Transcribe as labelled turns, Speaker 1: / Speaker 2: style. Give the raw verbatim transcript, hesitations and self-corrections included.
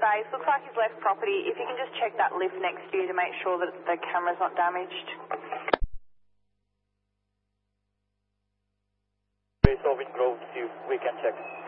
Speaker 1: base. Looks like he's left property. If you can just check that lift next to you to make sure that the camera's not damaged.
Speaker 2: Solving Grove, we can check.